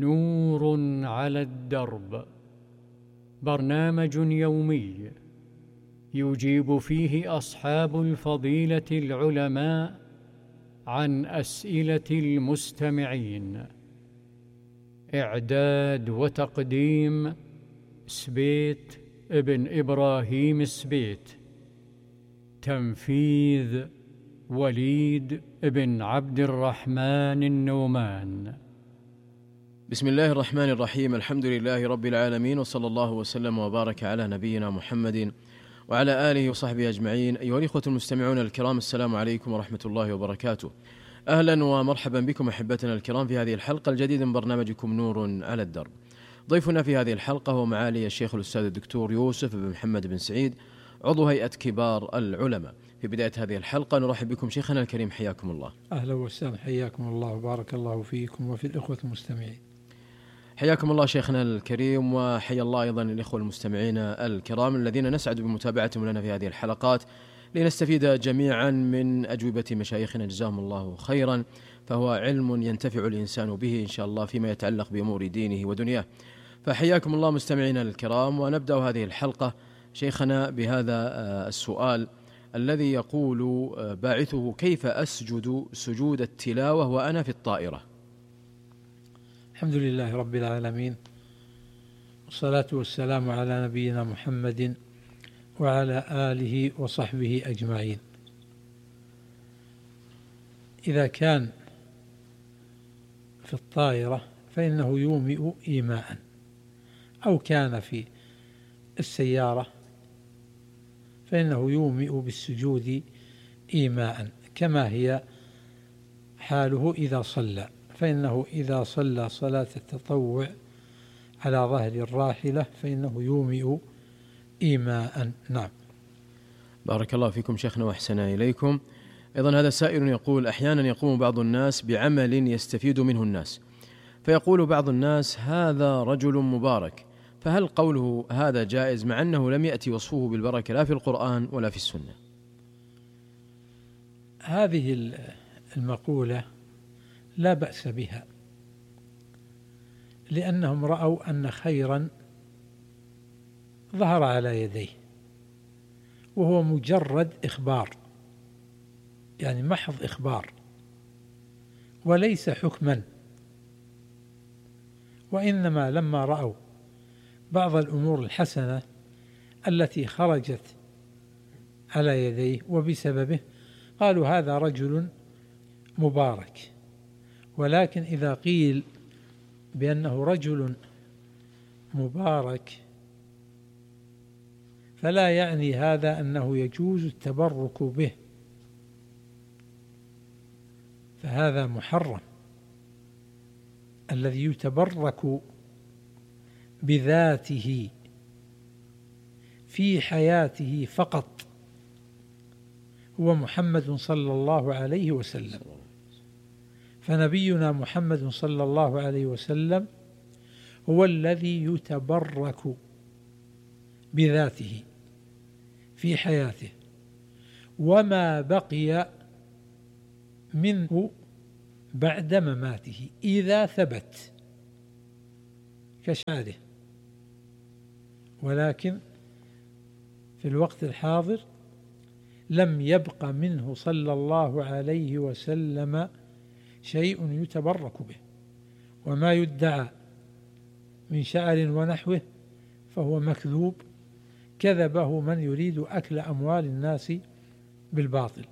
نور على الدرب، برنامج يومي يجيب فيه أصحاب الفضيلة العلماء عن أسئلة المستمعين. إعداد وتقديم سبيت ابن إبراهيم سبيت. تنفيذ وليد ابن عبد الرحمن النومان. بسم الله الرحمن الرحيم. الحمد لله رب العالمين، وصلى الله وسلم وبارك على نبينا محمد وعلى آله وصحبه أجمعين. أيها الإخوة المستمعون الكرام، السلام عليكم ورحمة الله وبركاته. أهلا ومرحبا بكم أحبتنا الكرام في هذه الحلقة الجديدة من برنامجكم نور على الدرب. ضيفنا في هذه الحلقة هو معالي الشيخ الأستاذ الدكتور يوسف بن محمد بن سعيد، عضو هيئة كبار العلماء. في بداية هذه الحلقة نرحب بكم شيخنا الكريم، حياكم الله. أهلا وسهلا، حياكم الله وبارك الله فيكم وفي الإخوة المستمعين. حياكم الله شيخنا الكريم، وحيا الله أيضا الإخوة المستمعين الكرام الذين نسعد بمتابعتهم لنا في هذه الحلقات لنستفيد جميعا من أجوبة مشايخنا جزاهم الله خيرا، فهو علم ينتفع الإنسان به إن شاء الله فيما يتعلق بأمور دينه ودنياه. فحياكم الله مستمعينا الكرام، ونبدأ هذه الحلقة شيخنا بهذا السؤال الذي يقول باعثه: كيف أسجد سجود التلاوة وأنا في الطائرة؟ الحمد لله رب العالمين، والصلاة والسلام على نبينا محمد وعلى آله وصحبه أجمعين. إذا كان في الطائرة فإنه يومئ إيماء، أو كان في السيارة فإنه يومئ بالسجود إيماء، كما هي حاله إذا صلى، فإنه إذا صلى صلاة التطوع على ظهر الراحلة فإنه يومئ إيماء. نعم. بارك الله فيكم شيخنا وأحسن إليكم. أيضا هذا سائل يقول: أحيانا يقوم بعض الناس بعمل يستفيد منه الناس، فيقول بعض الناس هذا رجل مبارك، فهل قوله هذا جائز مع أنه لم يأتي وصفه بالبركة لا في القرآن ولا في السنة؟ هذه المقولة لا بأس بها، لأنهم رأوا أن خيرا ظهر على يديه، وهو مجرد إخبار، يعني محض إخبار وليس حكما. وإنما لما رأوا بعض الأمور الحسنة التي خرجت على يديه وبسببه قالوا هذا رجل مبارك. ولكن إذا قيل بأنه رجل مبارك فلا يعني هذا أنه يجوز التبرك به، فهذا محرم. الذي يتبرك بذاته في حياته فقط هو محمد صلى الله عليه وسلم. فنبينا محمد صلى الله عليه وسلم هو الذي يتبرك بذاته في حياته، وما بقي منه بعد مماته إذا ثبت كشعره. ولكن في الوقت الحاضر لم يبق منه صلى الله عليه وسلم شيء يتبرك به، وما يدعى من شعر ونحوه فهو مكذوب، كذبه من يريد أكل أموال الناس بالباطل.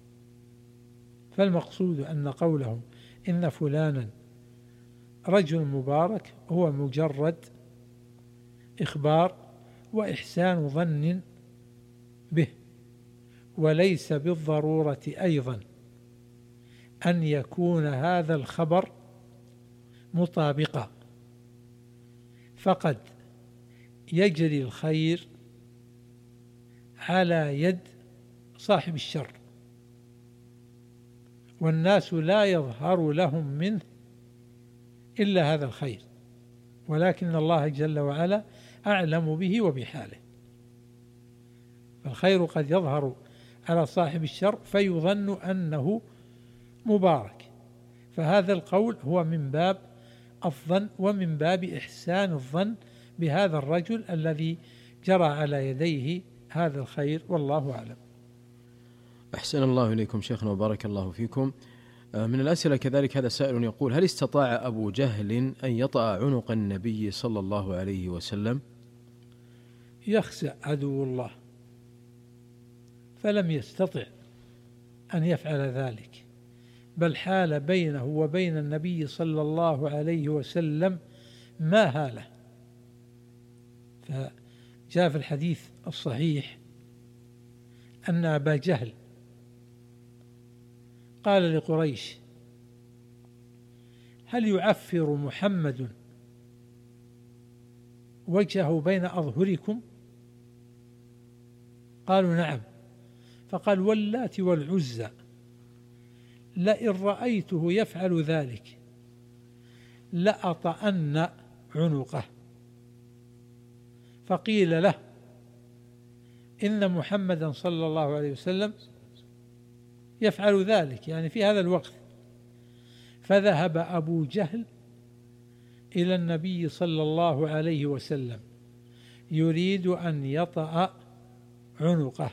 فالمقصود أن قولهم إن فلانا رجل مبارك هو مجرد إخبار وإحسان ظن به، وليس بالضرورة أيضا أن يكون هذا الخبر مطابقا، فقد يجري الخير على يد صاحب الشر، والناس لا يظهر لهم منه إلا هذا الخير، ولكن الله جل وعلا أعلم به وبحاله. فالخير قد يظهر على صاحب الشر فيظن أنه مبارك، فهذا القول هو من باب الظن ومن باب إحسان الظن بهذا الرجل الذي جرى على يديه هذا الخير، والله أعلم. أحسن الله إليكم شيخنا وبارك الله فيكم. من الأسئلة كذلك هذا سائل يقول: هل استطاع أبو جهل أن يطأ عنق النبي صلى الله عليه وسلم؟ يخسأ عدو الله فلم يستطع أن يفعل ذلك، بل حال بينه وبين النبي صلى الله عليه وسلم ما هاله. فجاء في الحديث الصحيح أن أبا جهل قال لقريش: هل يعفر محمد وجهه بين أظهركم؟ قالوا: نعم. فقال: واللات والعزى لئن رأيته يفعل ذلك لأطأن عنقه. فقيل له: إن محمدا صلى الله عليه وسلم يفعل ذلك، يعني في هذا الوقت. فذهب أبو جهل إلى النبي صلى الله عليه وسلم يريد أن يطأ عنقه،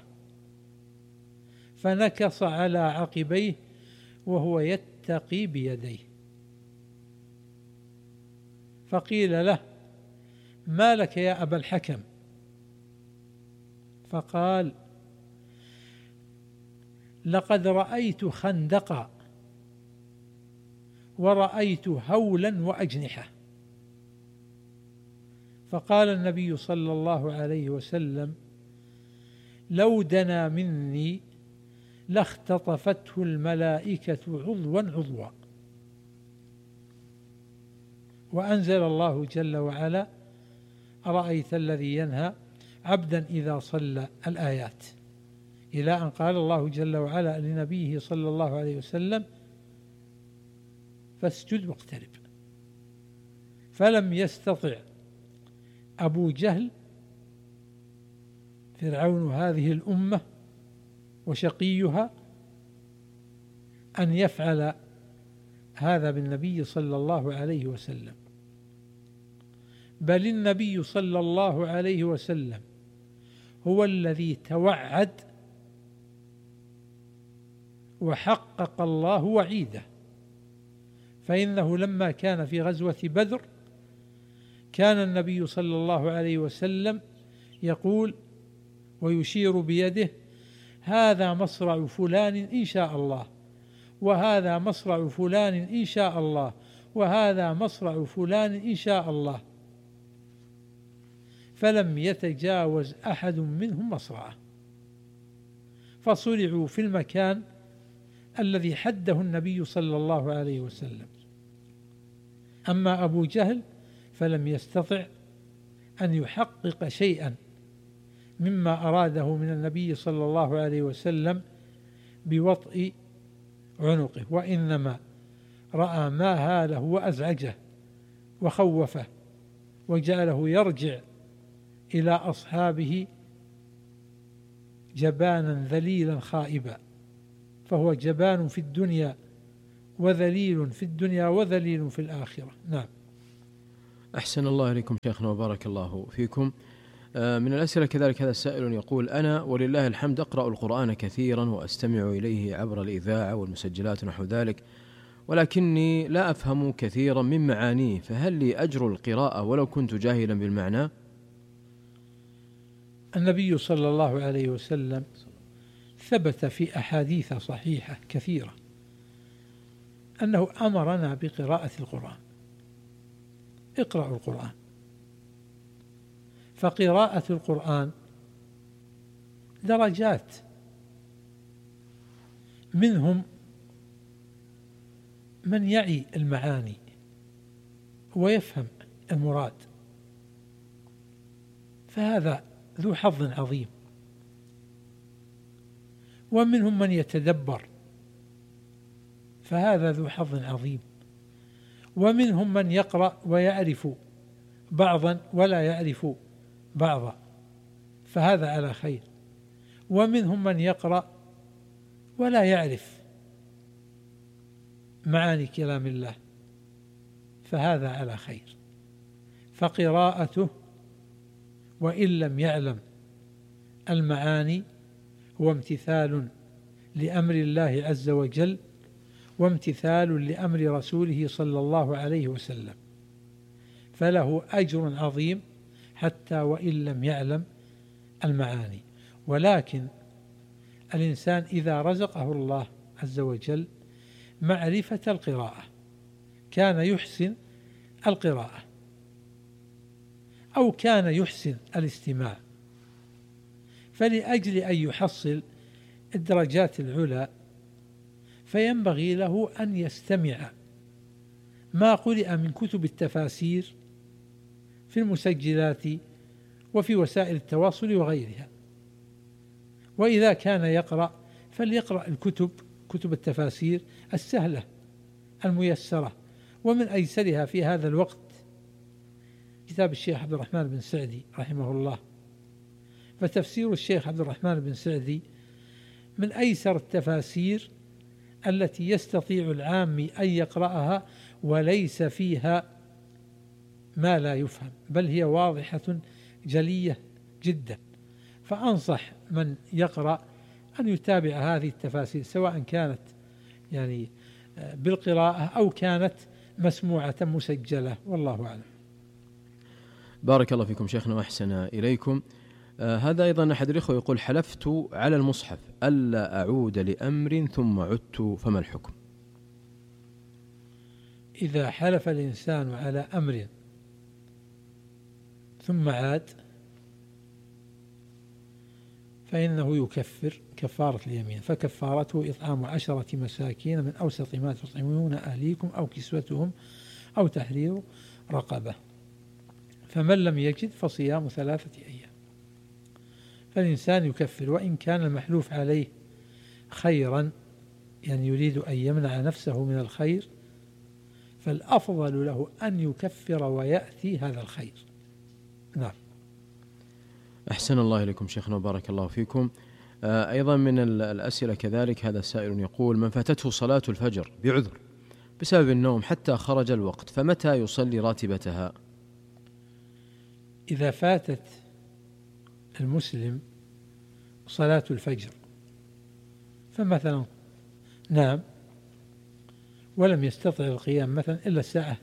فنكص على عقبيه وهو يتقي بيديه. فقيل له: ما لك يا أبا الحكم؟ فقال: لقد رأيت خندقا ورأيت هولا وأجنحة. فقال النبي صلى الله عليه وسلم: لو دنا مني لاختطفته الملائكة عضوا عضوا. وأنزل الله جل وعلا: أرأيت الذي ينهى عبدا إذا صلى، الآيات، إلى أن قال الله جل وعلا لنبيه صلى الله عليه وسلم: فاسجد واقترب. فلم يستطع أبو جهل فرعون هذه الأمة وشقيها أن يفعل هذا بالنبي صلى الله عليه وسلم، بل النبي صلى الله عليه وسلم هو الذي توعد وحقق الله وعيده. فإنه لما كان في غزوة بدر كان النبي صلى الله عليه وسلم يقول ويشير بيده: هذا مصرع فلان إن شاء الله، وهذا مصرع فلان إن شاء الله، وهذا مصرع فلان إن شاء الله. فلم يتجاوز أحد منهم مصرعه، فصرعوا في المكان الذي حده النبي صلى الله عليه وسلم. أما أبو جهل فلم يستطع أن يحقق شيئا مما أراده من النبي صلى الله عليه وسلم بوطء عنقه، وإنما رأى ما هاله وأزعجه وخوفه وجعله يرجع إلى أصحابه جبانا ذليلا خائبا. فهو جبان في الدنيا وذليل في الدنيا وذليل في الآخرة. نعم. أحسن الله إليكم شيخنا وبارك الله فيكم. من الأسئلة كذلك هذا السائل يقول: أنا ولله الحمد أقرأ القرآن كثيرا وأستمع إليه عبر الإذاعة والمسجلات ونحو ذلك، ولكني لا أفهم كثيرا من معانيه، فهل لي أجر القراءة ولو كنت جاهلا بالمعنى؟ النبي صلى الله عليه وسلم ثبت في أحاديث صحيحة كثيرة أنه أمرنا بقراءة القرآن. اقرأوا القرآن. فقراءة القرآن درجات، منهم من يعي المعاني ويفهم المراد، فهذا ذو حظ عظيم، ومنهم من يتدبر، فهذا ذو حظ عظيم، ومنهم من يقرأ ويعرف بعضا ولا يعرف بعضا، فهذا على خير، ومنهم من يقرأ ولا يعرف معاني كلام الله، فهذا على خير. فقراءته وإن لم يعلم المعاني هو امتثال لأمر الله عز وجل وامتثال لأمر رسوله صلى الله عليه وسلم، فله أجر عظيم حتى وإن لم يعلم المعاني. ولكن الإنسان إذا رزقه الله عز وجل معرفة القراءة كان يحسن القراءة أو كان يحسن الاستماع، فلأجل أن يحصل الدرجات العلى فينبغي له أن يستمع ما قرئ من كتب التفاسير في المسجلات وفي وسائل التواصل وغيرها. وإذا كان يقرأ فليقرأ كتب التفاسير السهلة الميسرة، ومن أيسرها في هذا الوقت كتاب الشيخ عبد الرحمن بن سعدي رحمه الله. فتفسير الشيخ عبد الرحمن بن سعدي من أيسر التفاسير التي يستطيع العام أن يقرأها وليس فيها ما لا يفهم، بل هي واضحة جلية جدا. فأنصح من يقرأ أن يتابع هذه التفاسير سواء كانت يعني بالقراءة أو كانت مسموعة مسجلة، والله أعلم. بارك الله فيكم شيخنا وأحسن إليكم. هذا أيضا أحد الإخوة يقول: حلفت على المصحف ألا أعود لأمر ثم عدت، فما الحكم؟ إذا حلف الإنسان على أمر ثم عاد فإنه يكفر كفارة اليمين، فكفارته إطعام 10 مساكين من أوسط ما تطعمون أهليكم أو كسوتهم أو تحرير رقبة، فمن لم يجد فصيام 3 أيام. فالإنسان يكفر، وإن كان المحلوف عليه خيرا يعني يريد أن يمنع نفسه من الخير فالأفضل له أن يكفر ويأتي هذا الخير. نعم. أحسن الله إليكم شيخنا وبارك الله فيكم. أيضا من الأسئلة كذلك هذا سائل يقول: من فاتته صلاة الفجر بعذر بسبب النوم حتى خرج الوقت فمتى يصلي راتبتها؟ إذا فاتت المسلم صلاة الفجر فمثلا نام ولم يستطع القيام مثلا إلا الساعة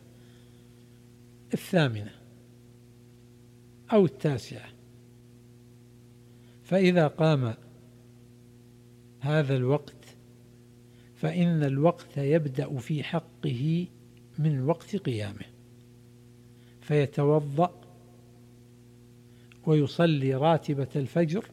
8 أو 9، فإذا قام هذا الوقت فإن الوقت يبدأ في حقه من وقت قيامه، فيتوضأ ويصلي راتبة الفجر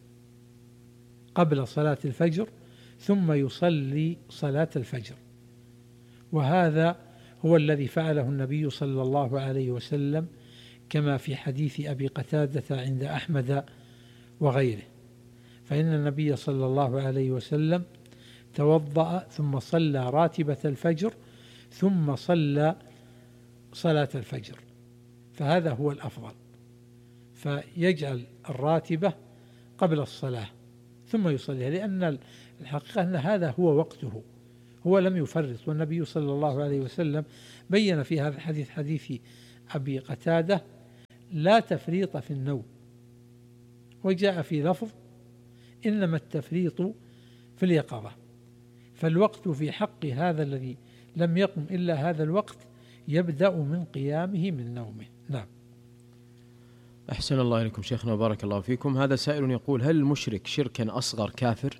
قبل صلاة الفجر ثم يصلي صلاة الفجر. وهذا هو الذي فعله النبي صلى الله عليه وسلم كما في حديث أبي قتادة عند أحمد وغيره، فإن النبي صلى الله عليه وسلم توضأ ثم صلى راتبة الفجر ثم صلى صلاة الفجر، فهذا هو الأفضل، فيجعل الراتبة قبل الصلاة ثم يصليها، لأن الحقيقة أن هذا هو وقته، هو لم يفرط. والنبي صلى الله عليه وسلم بين في هذا الحديث حديث أبي قتادة: لا تفريط في النوم. وجاء في لفظ: إنما التفريط في اليقظة. فالوقت في حق هذا الذي لم يقم إلا هذا الوقت يبدأ من قيامه من نومه. نعم. أحسن الله إليكم شيخنا وبارك الله فيكم. هذا سائل يقول: هل المشرك شركا أصغر كافر؟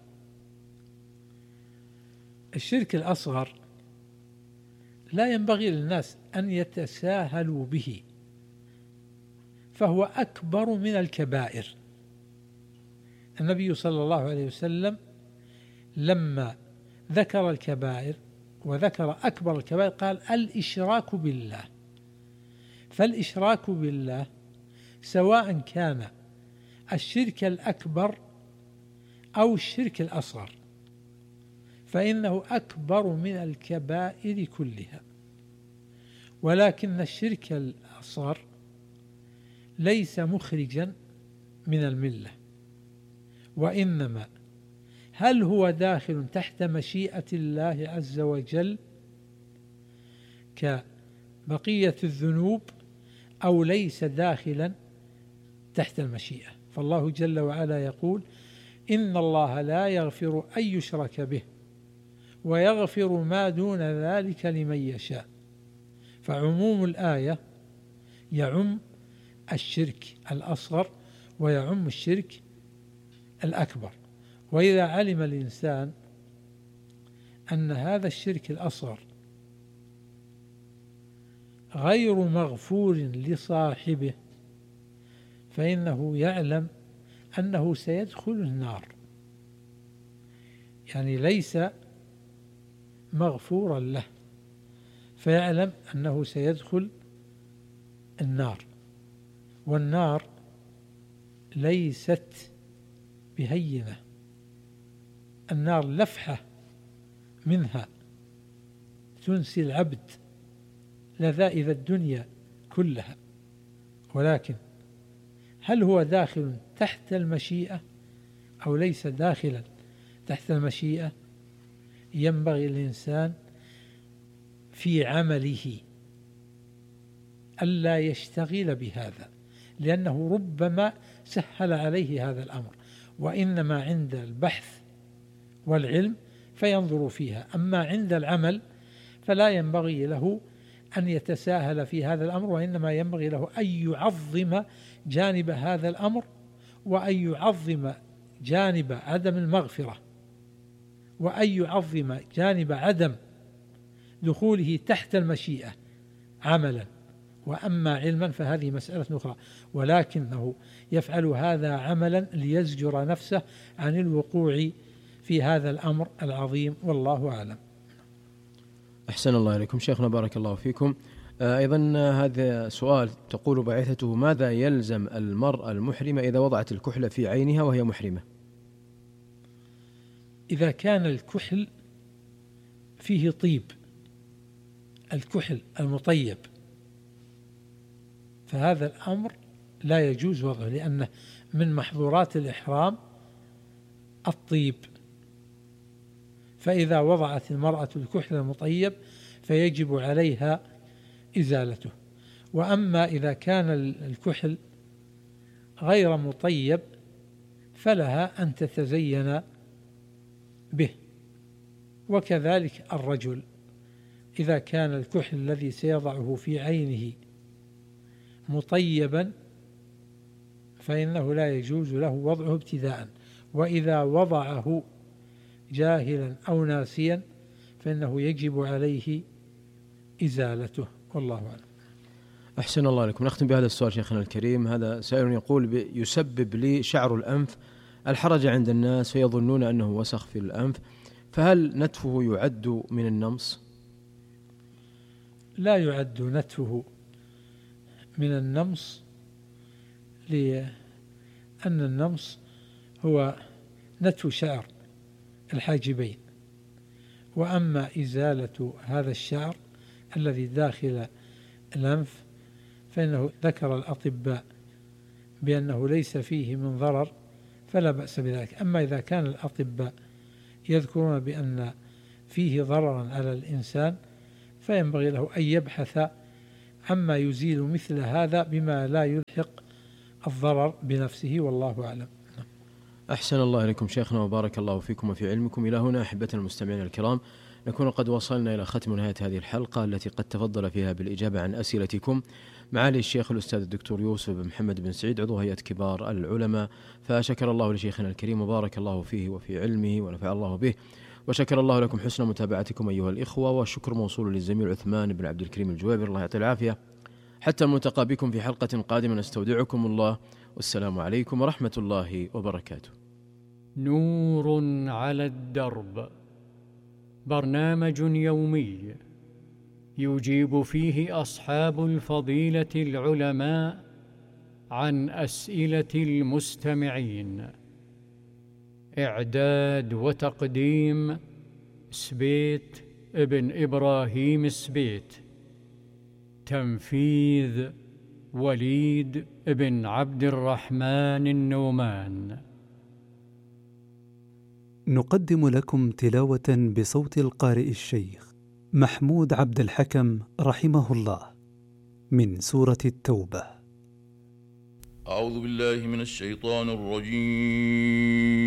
الشرك الأصغر لا ينبغي للناس أن يتساهلوا به، فهو أكبر من الكبائر. النبي صلى الله عليه وسلم لما ذكر الكبائر وذكر أكبر الكبائر قال: الإشراك بالله. فالإشراك بالله سواء كان الشرك الأكبر أو الشرك الأصغر فإنه أكبر من الكبائر كلها، ولكن الشرك الأصغر ليس مخرجا من الملة، وإنما هل هو داخل تحت مشيئة الله عز وجل بقية الذنوب أو ليس داخلا تحت المشيئة. فالله جل وعلا يقول: إن الله لا يغفر أن يشرك به ويغفر ما دون ذلك لمن يشاء. فعموم الآية يعم الشرك الأصغر ويعم الشرك الأكبر. وإذا علم الإنسان أن هذا الشرك الأصغر غير مغفور لصاحبه فإنه يعلم أنه سيدخل النار، يعني ليس مغفورا له، فيعلم أنه سيدخل النار. والنار ليست بهينة، النار لفحة منها تنسي العبد لذائذ الدنيا كلها. ولكن هل هو داخل تحت المشيئة أو ليس داخلا تحت المشيئة؟ ينبغي الإنسان في عمله ألا يشتغل بهذا، لأنه ربما سهل عليه هذا الأمر، وإنما عند البحث والعلم فينظر فيها، أما عند العمل فلا ينبغي له أن يتساهل في هذا الأمر، وإنما ينبغي له أن يعظم جانب هذا الأمر، وأن يعظم جانب عدم المغفرة، وأن يعظم جانب عدم دخوله تحت المشيئة عملا. وأما علما فهذه مسألة أخرى، ولكنه يفعل هذا عملا ليزجر نفسه عن الوقوع في هذا الأمر العظيم، والله أعلم. أحسن الله إليكم شيخنا، بارك الله فيكم. أيضا هذا سؤال، تقول بعثته: ماذا يلزم المرأة المحرمة إذا وضعت الكحل في عينها وهي محرمة؟ إذا كان الكحل فيه طيب، الكحل المطيب، فهذا الأمر لا يجوز وضعه، لأنه من محظورات الإحرام الطيب. فإذا وضعت المرأة الكحل المطيب فيجب عليها إزالته. وأما إذا كان الكحل غير مطيب فلها أن تتزين به. وكذلك الرجل إذا كان الكحل الذي سيضعه في عينه مطيبا فإنه لا يجوز له وضعه ابتداء، وإذا وضعه جاهلا أو ناسيا فإنه يجب عليه إزالته، والله أعلم. أحسن الله لكم. نختم بهذا السؤال شيخنا الكريم. هذا سائل يقول: يسبب لي شعر الأنف الحرج عند الناس فيظنون أنه وسخ في الأنف، فهل نتفه يعد من النمص؟ لا يعد نتفه من النمص، لأن النمص هو نتف شعر الحاجبين. وأما إزالة هذا الشعر الذي داخل الأنف فإنه ذكر الأطباء بأنه ليس فيه من ضرر فلا بأس بذلك. أما إذا كان الأطباء يذكرون بأن فيه ضررا على الإنسان فينبغي له أن يبحث عما يزيل مثل هذا بما لا يلحق الضرر بنفسه، والله أعلم. أحسن الله إليكم شيخنا، وبارك الله فيكم وفي علمكم. إلى هنا أحبة المستمعين الكرام نكون قد وصلنا إلى ختم نهاية هذه الحلقة التي قد تفضل فيها بالإجابة عن أسئلتكم معالي الشيخ الأستاذ الدكتور يوسف بن محمد بن سعيد عضو هيئة كبار العلماء. فشكر الله لشيخنا الكريم وبارك الله فيه وفي علمه ونفع الله به، وشكر الله لكم حسن متابعتكم أيها الإخوة، والشكر موصول للزميل عثمان بن عبد الكريم الجويبر، الله يعطيه العافية. حتى الملتقى بكم في حلقة قادمة، نستودعكم الله، والسلام عليكم ورحمة الله وبركاته. نور على الدرب، برنامج يومي يجيب فيه أصحاب الفضيلة العلماء عن أسئلة المستمعين. إعداد وتقديم سبيت ابن إبراهيم سبيت. تنفيذ وليد ابن عبد الرحمن النومان. نقدم لكم تلاوة بصوت القارئ الشيخ محمود عبد الحكم رحمه الله. من سورة التوبة. أعوذ بالله من الشيطان الرجيم.